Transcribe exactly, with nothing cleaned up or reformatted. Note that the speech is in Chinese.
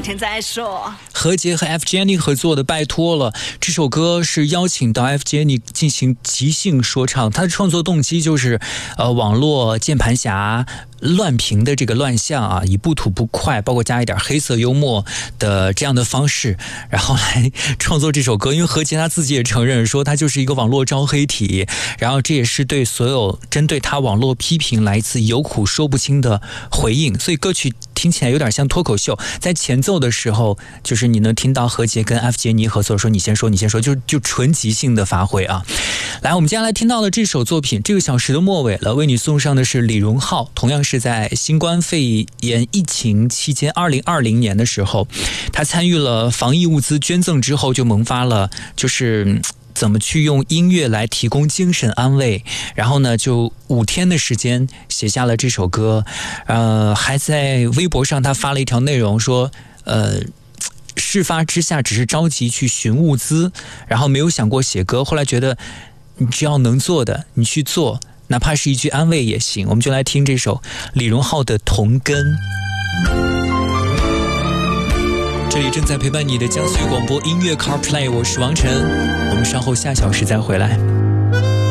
钱再说。 何洁和 F Jenny 合作的《拜托了》这首歌是邀请到 F Jenny 进行即兴说唱，他的创作动机就是呃网络键盘侠乱评的这个乱象啊，以不吐不快，包括加一点黑色幽默的这样的方式，然后来创作这首歌。因为何洁他自己也承认说他就是一个网络招黑体，然后这也是对所有针对他网络批评来一次有苦说不清的回应，所以歌曲听起来有点像脱口秀。在前奏的时候，就是你能听到何洁跟 F 杰尼合作说你先说你先说，就就纯即兴的发挥啊。来，我们接下来听到的这首作品，这个小时的末尾了，为你送上的是李荣浩，同样是在新冠肺炎疫情期间二零二零年的时候，他参与了防疫物资捐赠之后，就萌发了就是怎么去用音乐来提供精神安慰，然后呢就五天的时间写下了这首歌。呃，还在微博上他发了一条内容说，呃事发之下只是着急去寻物资，然后没有想过写歌，后来觉得你只要能做的你去做，哪怕是一句安慰也行。我们就来听这首李荣浩的《同根》。这里正在陪伴你的江苏广播音乐 CarPlay， 我是王晨，我们稍后下小时再回来。